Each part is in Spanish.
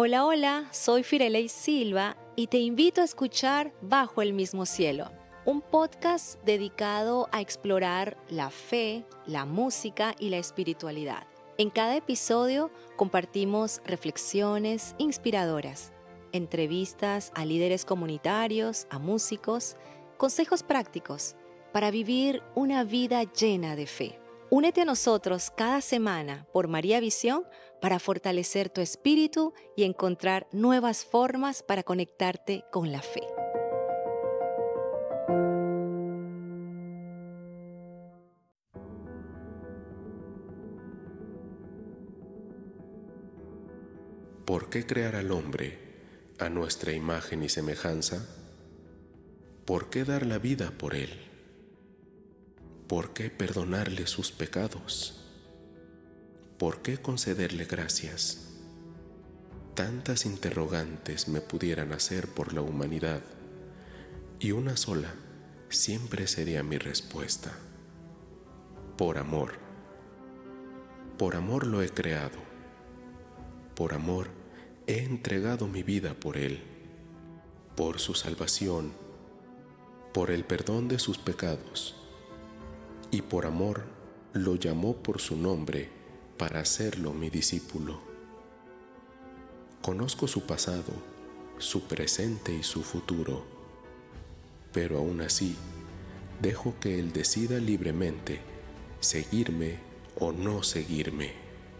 Hola, hola, soy Firelei Silva y te invito a escuchar Bajo el mismo cielo, un podcast dedicado a explorar la fe, la música y la espiritualidad. En cada episodio compartimos reflexiones inspiradoras, entrevistas a líderes comunitarios, a músicos, consejos prácticos para vivir una vida llena de fe. Únete a nosotros cada semana por María Visión para fortalecer tu espíritu y encontrar nuevas formas para conectarte con la fe. ¿Por qué crear al hombre a nuestra imagen y semejanza? ¿Por qué dar la vida por él? ¿Por qué perdonarle sus pecados? ¿Por qué concederle gracias? Tantas interrogantes me pudieran hacer por la humanidad, y una sola siempre sería mi respuesta. Por amor. Por amor lo he creado. Por amor he entregado mi vida por él, por su salvación, por el perdón de sus pecados, y por amor lo llamó por su nombre para hacerlo mi discípulo. Conozco su pasado, su presente y su futuro, pero aún así dejo que él decida libremente seguirme o no seguirme.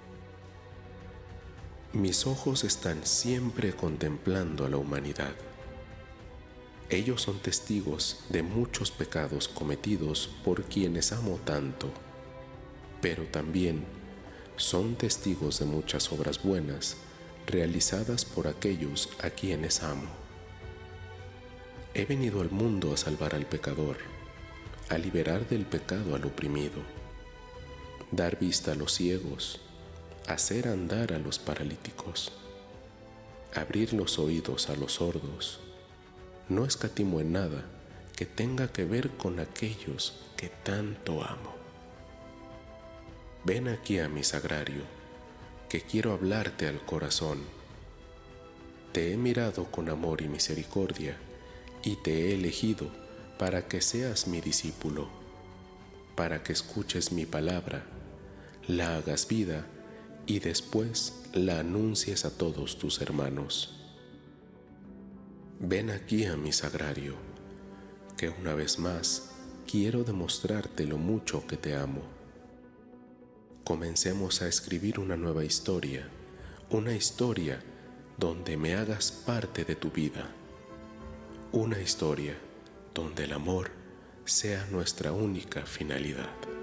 Mis ojos están siempre contemplando a la humanidad. Ellos son testigos de muchos pecados cometidos por quienes amo tanto, pero también son testigos de muchas obras buenas realizadas por aquellos a quienes amo. He venido al mundo a salvar al pecador, a liberar del pecado al oprimido, dar vista a los ciegos, hacer andar a los paralíticos, abrir los oídos a los sordos. No escatimo en nada que tenga que ver con aquellos que tanto amo. Ven aquí a mi sagrario, que quiero hablarte al corazón. Te he mirado con amor y misericordia, y te he elegido para que seas mi discípulo, para que escuches mi palabra, la hagas vida y después la anuncies a todos tus hermanos. Ven aquí a mi sagrario, que una vez más quiero demostrarte lo mucho que te amo. Comencemos a escribir una nueva historia, una historia donde me hagas parte de tu vida, una historia donde el amor sea nuestra única finalidad.